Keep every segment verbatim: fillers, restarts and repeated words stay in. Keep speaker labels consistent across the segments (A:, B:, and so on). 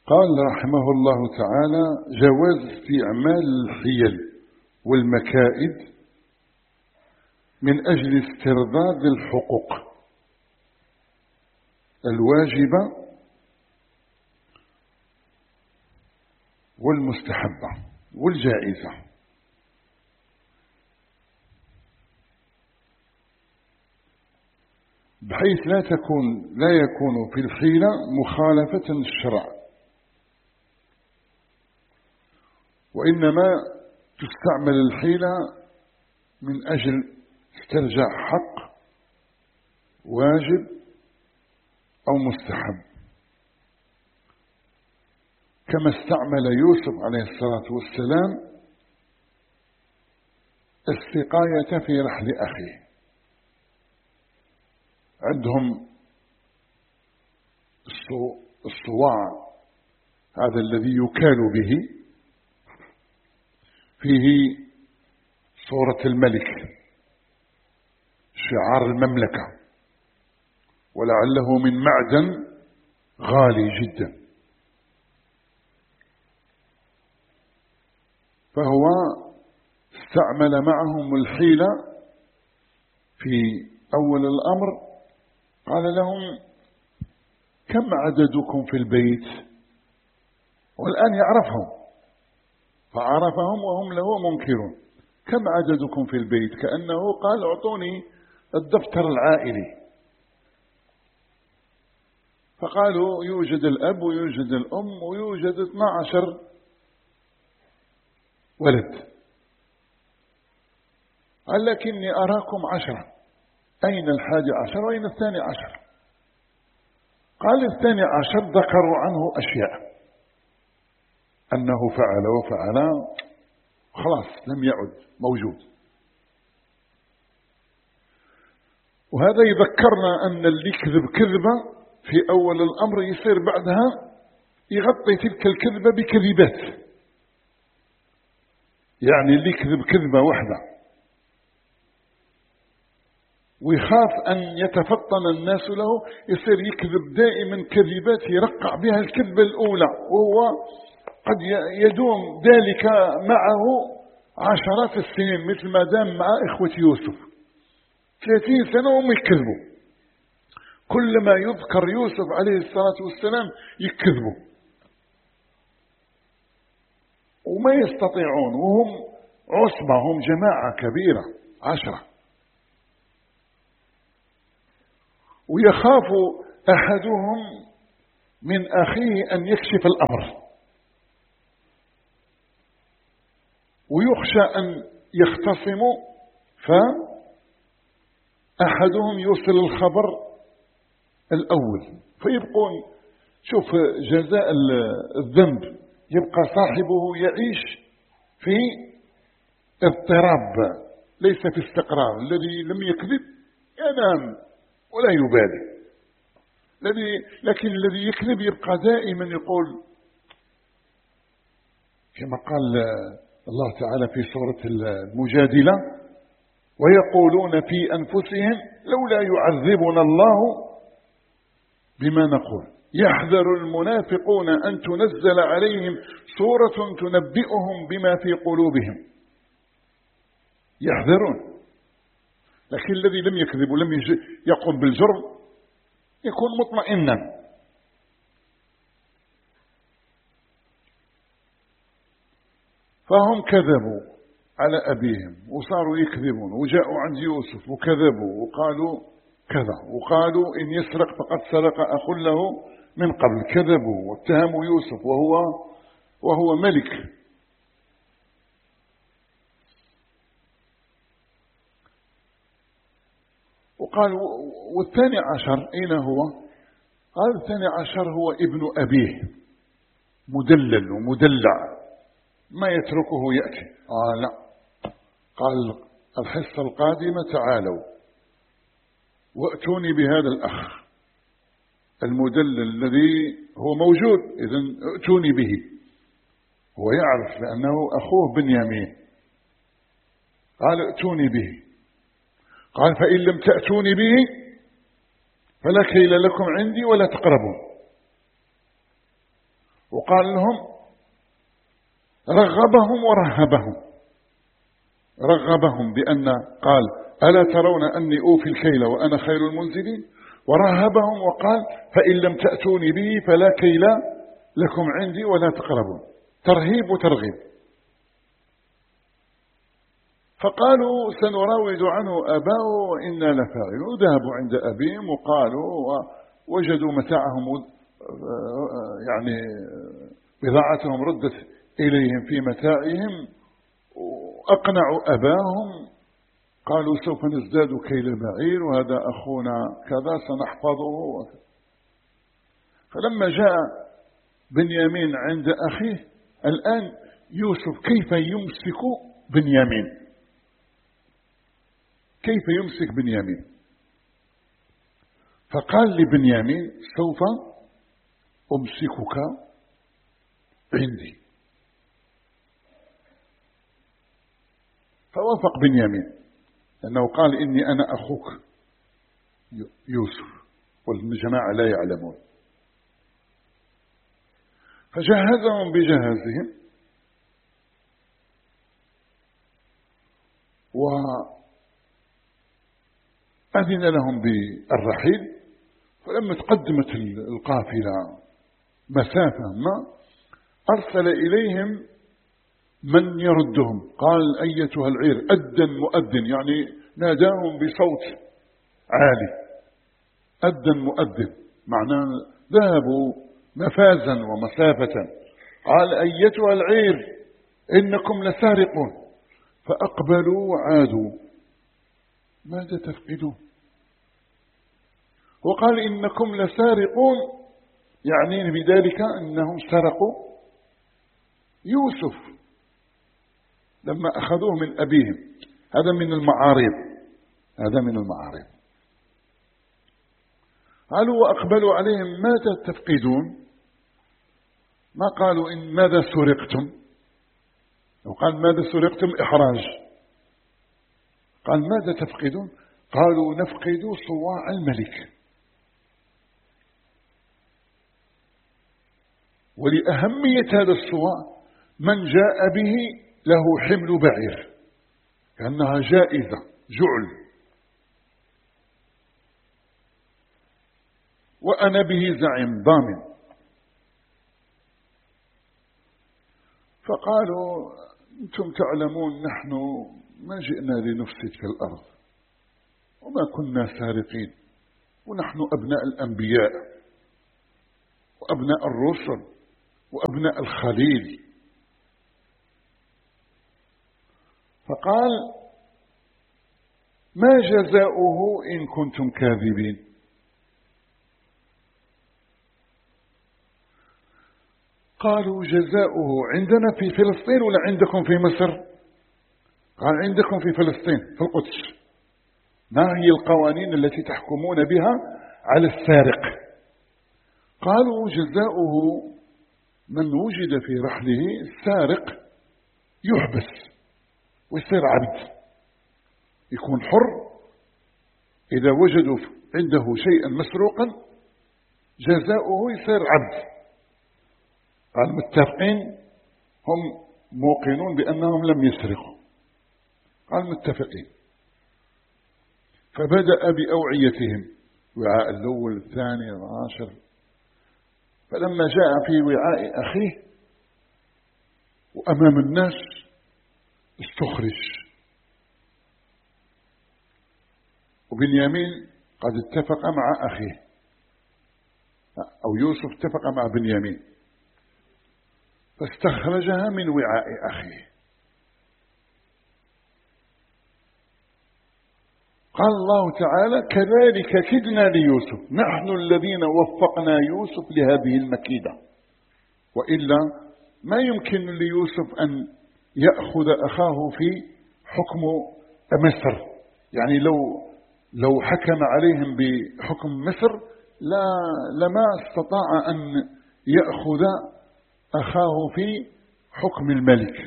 A: قال رحمه الله تعالى: جواز استعمال الحيل والمكائد من أجل استرداد الحقوق الواجبة والمستحبة والجائزة، بحيث لا تكون لا يكون في الحيلة مخالفة للشرع، وإنما تستعمل الحيلة من أجل استرجاع حق واجب أو مستحب، كما استعمل يوسف عليه الصلاة والسلام السقاية في رحل أخيه. عندهم الصواع هذا الذي يكال به، فيه صورة الملك، شعار المملكة، ولعله من معدن غالي جدا، فهو استعمل معهم الحيلة في أول الأمر. قال لهم: كم عددكم في البيت؟ والآن يعرفهم، فعرفهم وهم له منكرون. كم عددكم في البيت؟ كأنه قال: اعطوني الدفتر العائلي. فقالوا: يوجد الأب ويوجد الأم ويوجد اثنا عشر ولد. قال: لكني أراكم عشرة، أين الحادي عشر وأين الثاني عشر؟ قال: الثاني عشر ذكروا عنه أشياء، أنه فعل وفعل، خلاص لم يعد موجود. وهذا يذكرنا أن اللي يكذب كذبة في أول الأمر يصير بعدها يغطي تلك الكذبة بكذبات. يعني اللي يكذب كذبة واحدة ويخاف أن يتفطن الناس له، يصير يكذب دائما كذبات يرقع بها الكذبة الأولى، وهو قد يدوم ذلك معه عشرات السنين، مثل ما دام مع إخوة يوسف ثلاثين سنة وهم يكذبوا. كلما يذكر يوسف عليه الصلاة والسلام يكذبوا وما يستطيعون، وهم عصبة، هم جماعة كبيرة عشرة. ويخاف أحدهم من أخيه أن يكشف الأمر، ويخشى أن يختصموا فأحدهم يوصل الخبر الأول، فيبقون. شوف جزاء الذنب، يبقى صاحبه يعيش في اضطراب ليس في استقرار. الذي لم يكذب ينام ولا يبالي، الذي لكن الذي يكذب يبقى دائما يقول، كما قال الله تعالى في سورة المجادلة: ويقولون في أنفسهم لولا يعذبنا الله بما نقول يحذر المنافقون أن تنزل عليهم سورة تنبئهم بما في قلوبهم. يحذرون، لكن الذي لم يكذب ولم يقم بالجرم يكون مطمئنا. فهم كذبوا على أبيهم وصاروا يكذبون، وجاءوا عند يوسف وكذبوا وقالوا كذا، وقالوا إن يسرق فقد سرق أخ له من قبل. كذبوا واتهموا يوسف وهو وهو ملك. وقال: والثاني عشر أين هو؟ قال: الثاني عشر هو ابن أبيه، مدلل ومدلع، ما يتركه يأتي. آه لا، قال: الحصة القادمة تعالوا وأتوني بهذا الأخ المدلل الذي هو موجود، إذن أتوني به. هو يعرف لأنه أخوه بنيامين. قال: ائتوني به. قال: فإن لم تأتوني به فلا كيل لكم عندي ولا تقربون. وقال لهم رغبهم ورهبهم. رغبهم بأن قال ألا ترون أني أوفي الكيل وأنا خير المنزلين، ورهبهم وقال فإن لم تأتوني به فلا كيل لكم عندي ولا تقربون، ترهيب وترغيب. فقالوا سنراود عنه أباه وإنا لفاعلون. ذهبوا عند أبيهم وقالوا ووجدوا متاعهم يعني بضاعتهم ردت إليهم في متاعهم، وأقنعوا أباهم، قالوا سوف نزداد كيل بعير وهذا أخونا كذا سنحفظه. فلما جاء بنيامين عند أخيه الآن يوسف كيف يمسك بنيامين، كيف يمسك بنيامين؟ فقال لبنيامين سوف أمسكك عندي. فوافق بنيامين لأنه قال إني أنا أخوك يوسف والجماعة لا يعلمون. فجهزهم بجهازهم وأذن لهم بالرحيل. فلما تقدمت القافلة مسافة ما أرسل إليهم من يردهم، قال أيتها العير أذن مؤذن، يعني ناداهم بصوت عالي، أذن مؤذن معناه ذهبوا مفازا ومسافة. قال أيتها العير إنكم لسارقون. فأقبلوا وعادوا. ماذا تفقدون؟ وقال إنكم لسارقون، يعني بذلك أنهم سرقوا يوسف لما أخذوه من أبيهم. هذا من المعارض، هذا من المعارض. قالوا وأقبلوا عليهم ماذا تفقدون؟ ما قالوا إن ماذا سرقتم، لو قال ماذا سرقتم إحراج. قال ماذا تفقدون؟ قالوا نفقد صواع الملك. ولأهمية هذا الصواع من جاء به له حمل بعير كأنها جائزة جعل، وأنا به زعيم ضامن. فقالوا أنتم تعلمون نحن ما جئنا لنفسد في الأرض وما كنا سارقين، ونحن أبناء الأنبياء وأبناء الرسل وأبناء الخليل. فقال ما جزاؤه إن كنتم كاذبين؟ قالوا جزاؤه عندنا في فلسطين ولا عندكم في مصر؟ قال عندكم في فلسطين في القدس. ما هي القوانين التي تحكمون بها على السارق؟ قالوا جزاؤه من وجد في رحله السارق يحبس ويصير عبد، يكون حر. إذا وجدوا عنده شيئا مسروقا جزاؤه يصير عبد. قال متفقين؟ هم موقنون بأنهم لم يسرقوا. قال متفقين. فبدأ بأوعيتهم، وعاء الأول الثاني العاشر. فلما جاء في وعاء أخيه وأمام الناس استخرج، وبنيامين قد اتفق مع أخيه، أو يوسف اتفق مع بنيامين، فاستخرجها من وعاء أخيه. قال الله تعالى كذلك كدنا ليوسف نحن الذين وفقنا يوسف لهذه المكيدة، وإلا ما يمكن ليوسف أن يأخذ أخاه في حكم مصر. يعني لو لو حكم عليهم بحكم مصر لا لما استطاع أن يأخذ أخاه في حكم الملك.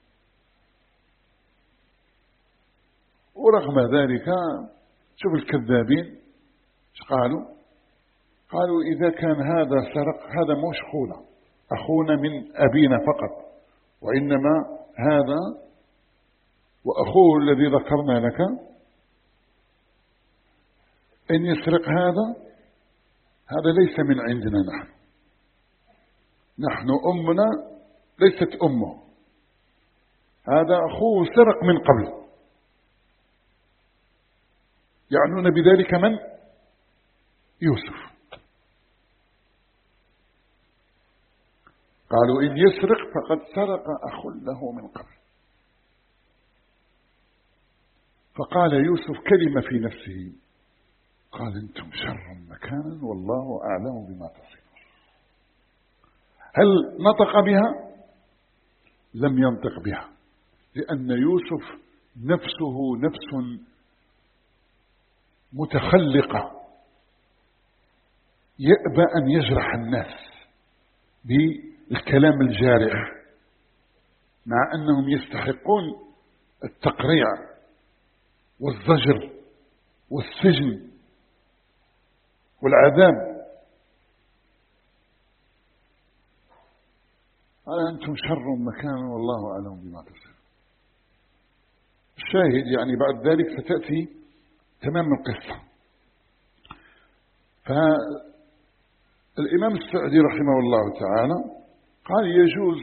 A: ورغم ذلك شوف الكذابين ايش قالوا؟ قالوا إذا كان هذا سرق هذا مش خونة، أخونا من أبينا فقط، وإنما هذا وأخوه الذي ذكرنا لك إن يسرق هذا هذا ليس من عندنا نحن نحن أمنا ليست أمه، هذا أخوه سرق من قبل. يعنون بذلك من؟ يوسف. قالوا إن يسرق فقد سرق أخ له من قبل. فقال يوسف كلمة في نفسه، قال أنتم شر مكانا والله أعلم بما تصفون. هل نطق بها؟ لم ينطق بها، لأن يوسف نفسه نفس متخلقة يأبى أن يجرح الناس بالكلام الجارح، مع أنهم يستحقون التقريع والزجر والسجن والعذاب. قال أنتم شر مكانا والله أعلم بما تصفون. الشاهد يعني بعد ذلك ستأتي تمام القصة. فالإمام السعدي رحمه الله تعالى قال يجوز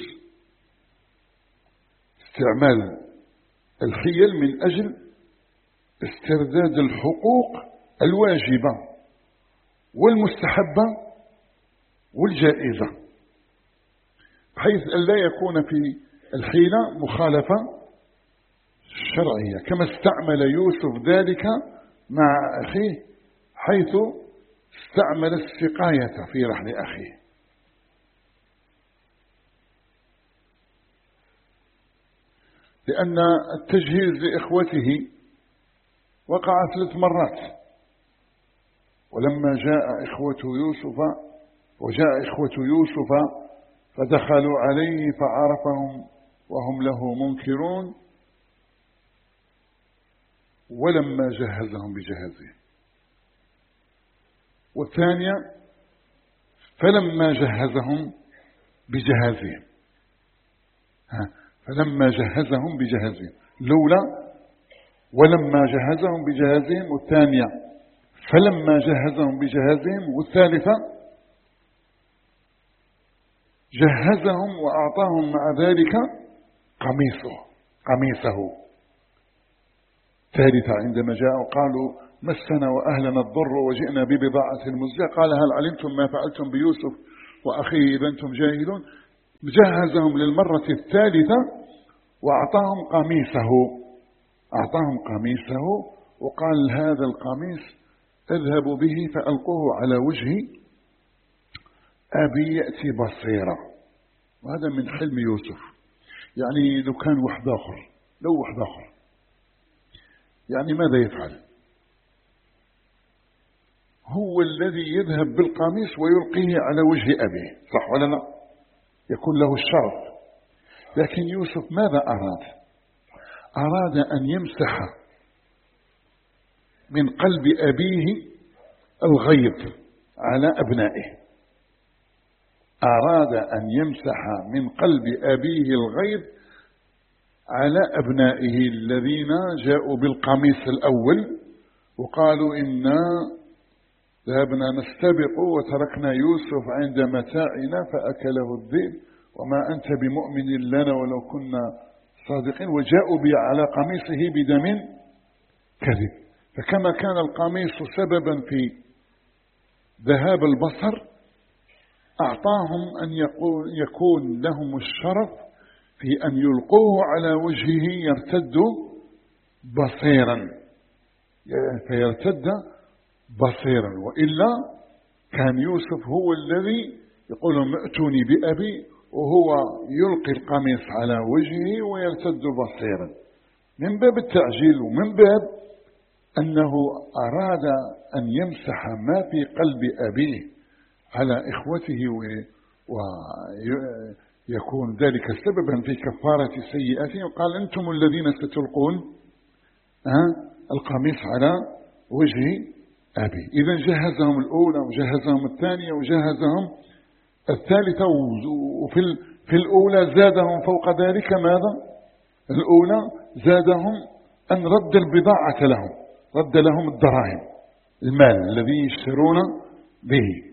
A: استعمال الحيل من أجل استرداد الحقوق الواجبة والمستحبة والجائزة، بحيث أن لا يكون في الحيلة مخالفة شرعية، كما استعمل يوسف ذلك مع أخيه حيث استعمل السقاية في رحل أخيه. لأن التجهيز لإخوته وقع ثلاث مرات، ولما جاء إخوة يوسف وجاء إخوة يوسف فدخلوا عليه فعرفهم وهم له منكرون، ولما جهزهم بجهازهم. والثانية فلما جهزهم بجهازهم ها فلما جهزهم بجهازهم لولا ولما جهزهم بجهازهم، والثانية فلما جهزهم بجهازهم، والثالثة جهزهم وأعطاهم مع ذلك قميصه قميصه. ثالثة عندما جاءوا قالوا مسنا وأهلنا الضر وجئنا ببضاعة مزجاة، قال هل علمتم ما فعلتم بيوسف وأخيه إذا أنتم جاهلون. جهزهم للمرة الثالثة وأعطاهم قميصه أعطاهم قميصه وقال هذا القميص اذهبوا به فألقوه على وجه أبي يأتي بصيرا. وهذا من حلم يوسف، يعني لو كان واحد آخر لو واحد آخر يعني ماذا يفعل؟ هو الذي يذهب بالقميص ويلقيه على وجه أبيه، صح ولا لا؟ يكون له الشرف. لكن يوسف ماذا أراد؟ أراد أن يمسح من قلب أبيه الغيظ على أبنائه، أراد أن يمسح من قلب أبيه الغيظ على أبنائه الذين جاءوا بالقميص الأول وقالوا إنا ذهبنا نستبق وتركنا يوسف عند متاعنا فأكله الذئب وما أنت بمؤمن لنا ولو كنا صادقين، وجاءوا على قميصه بدم كذب. فكما كان القميص سببا في ذهاب البصر، أعطاهم أن يكون لهم الشرف في أن يلقوه على وجهه يرتد بصيرا فيرتد بصيرا. وإلا كان يوسف هو الذي يقول لهم ائتوني بأبي وهو يلقي القميص على وجهه ويرتد بصيرا، من باب التعجيل ومن باب أنه أراد أن يمسح ما في قلب أبيه على إخوته ويكون ذلك سببا في كفارة سيئاته. وقال أنتم الذين ستلقون القميص على وجه أبي. إذا جهزهم الأولى وجهزهم الثانية وجهزهم الثالثة وفي في الأولى زادهم فوق ذلك ماذا؟ الأولى زادهم أن رد البضاعة لهم، رد لهم الدراهم، المال الذي يشترون به.